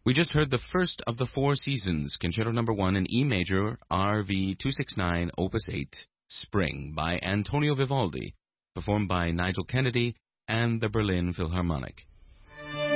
We just heard the first of the Four Seasons, Concerto No. 1 in E major, RV 269, Opus 8, Spring, by Antonio Vivaldi, performed by Nigel Kennedy and the Berlin Philharmonic.